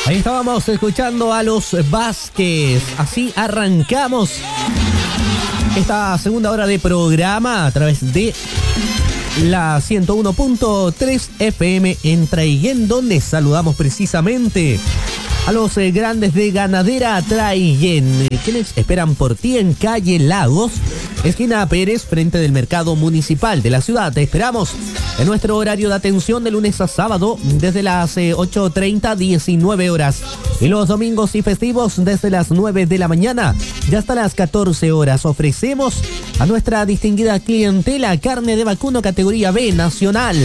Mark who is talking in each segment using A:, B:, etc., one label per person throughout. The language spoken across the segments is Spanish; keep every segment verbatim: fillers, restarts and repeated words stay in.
A: Ahí estábamos escuchando a los Vázquez. Así arrancamos esta segunda hora de programa a través de la ciento uno punto tres F M en Traiguén, donde saludamos precisamente a los eh, grandes de Ganadera Traiguén, quienes esperan por ti en calle Lagos, esquina Pérez, frente del mercado municipal de la ciudad. Te esperamos en nuestro horario de atención de lunes a sábado desde las eh, ocho treinta, diecinueve horas. Y los domingos y festivos desde las nueve de la mañana y hasta las catorce horas. Ofrecemos a nuestra distinguida clientela carne de vacuno categoría B nacional,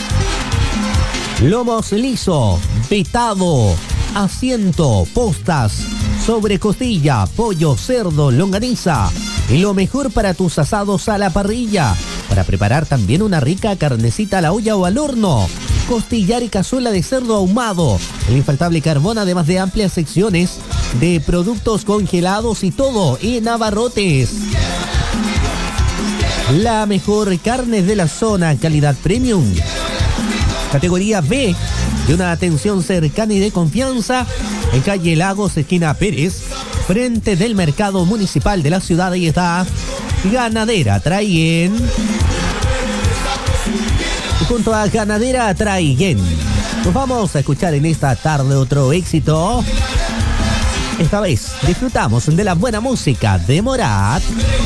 A: lomos liso, vetado, asiento, postas, sobrecostilla, pollo, cerdo, longaniza y lo mejor para tus asados a la parrilla. Para preparar también una rica carnecita a la olla o al horno, costillar y cazuela de cerdo ahumado, el infaltable carbón, además de amplias secciones de productos congelados y todo en abarrotes. La mejor carne de la zona, calidad premium, categoría B, de una atención cercana y de confianza, en calle Lagos, esquina Pérez, frente del mercado municipal de la ciudad. Ahí está Ganadera Traiguén. Y junto a Ganadera Traiguén nos vamos a escuchar en esta tarde otro éxito. Esta vez disfrutamos de la buena música de Morat.